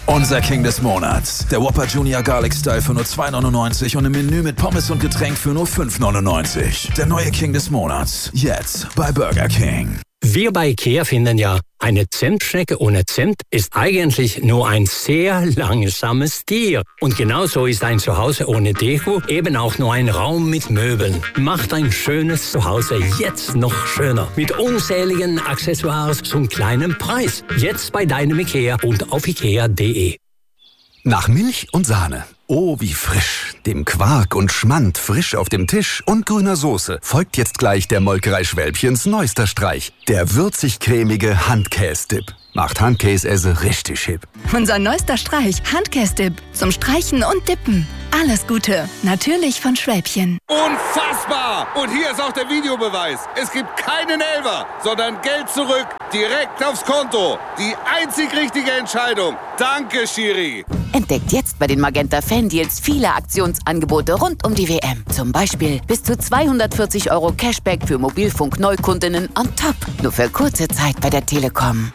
Unser King des Monats. Der Whopper Junior Garlic Style für nur $2,99 und im Menü mit Pommes und Getränk für nur $5,99. Der neue King des Monats. Jetzt bei Burger King. Wir bei IKEA finden ja, eine Zimtschnecke ohne Zimt ist eigentlich nur ein sehr langsames Tier. Und genauso ist ein Zuhause ohne Deko eben auch nur ein Raum mit Möbeln. Macht ein schönes Zuhause jetzt noch schöner. Mit unzähligen Accessoires zum kleinen Preis. Jetzt bei deinem IKEA und auf ikea.de. Nach Milch und Sahne. Oh, wie frisch. Dem Quark und Schmand frisch auf dem Tisch und grüner Soße folgt jetzt gleich der Molkerei Schwälbchens neuester Streich. Der würzig-cremige Handkäse-Dip. Macht Handkäse richtig hip. Unser neuester Streich, Handkäse-Dip. Zum Streichen und Dippen. Alles Gute. Natürlich von Schwälbchen. Unfassbar! Und hier ist auch der Videobeweis. Es gibt keinen Elfer, sondern Geld zurück. Direkt aufs Konto. Die einzig richtige Entscheidung. Danke, Schiri. Entdeckt jetzt bei den Magenta Fan-Deals viele Aktionsangebote rund um die WM. Zum Beispiel bis zu 240 € Cashback für Mobilfunk-Neukundinnen on top. Nur für kurze Zeit bei der Telekom.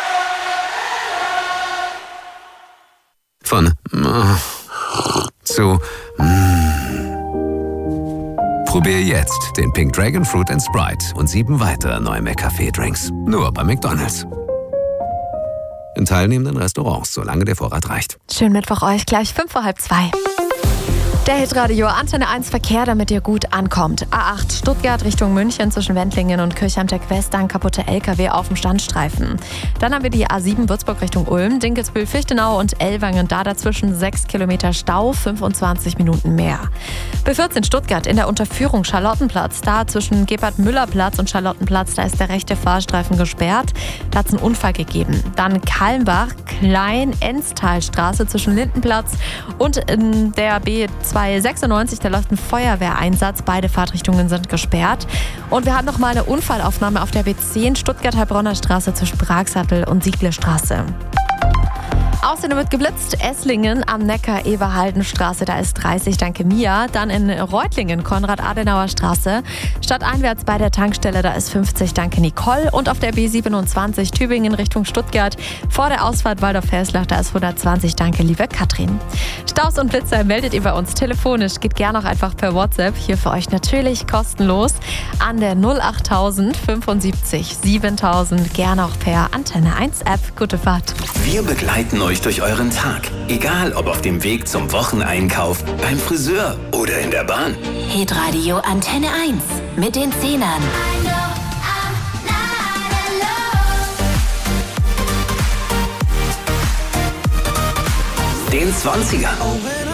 Von zu Probier jetzt den Pink Dragon Fruit & Sprite und 7 weitere neue McCafé-Drinks. Nur bei McDonald's. In teilnehmenden Restaurants, solange der Vorrat reicht. Schönen Mittwoch euch, gleich 2:55. Der Hitradio Antenne 1 Verkehr, damit ihr gut ankommt. A8 Stuttgart Richtung München zwischen Wendlingen und Kirchheimteck West, ein kaputte LKW auf dem Standstreifen. Dann haben wir die A7 Würzburg Richtung Ulm, Dinkelsbühl, Fichtenau und Ellwangen. Da dazwischen 6 Kilometer Stau, 25 Minuten mehr. B14 Stuttgart in der Unterführung Charlottenplatz. Da zwischen Gebhard-Müller-Platz und Charlottenplatz, da ist der rechte Fahrstreifen gesperrt. Da hat es einen Unfall gegeben. Dann Kalmbach, Klein-Enstalstraße zwischen Lindenplatz und der B296, da läuft ein Feuerwehreinsatz. Beide Fahrtrichtungen sind gesperrt. Und wir haben noch mal eine Unfallaufnahme auf der B10 Stuttgart-Heilbronner Straße zwischen Pragsattel und Sieglerstraße. Außerdem wird geblitzt. Esslingen am Neckar, Eberhaldenstraße, da ist 30, danke Mia. Dann in Reutlingen, Konrad-Adenauer-Straße. Stadteinwärts bei der Tankstelle, da ist 50, danke Nicole. Und auf der B27 Tübingen Richtung Stuttgart, vor der Ausfahrt Waldorf-Felslach, da ist 120, danke liebe Katrin. Staus und Blitzer meldet ihr bei uns telefonisch. Geht gerne auch einfach per WhatsApp. Hier für euch natürlich kostenlos an der 08000 75 7000. Gerne auch per Antenne 1 App. Gute Fahrt. Wir begleiten euch durch euren Tag. Egal ob auf dem Weg zum Wocheneinkauf, beim Friseur oder in der Bahn. Hitradio Antenne 1 mit den Zehnern. Den 20ern.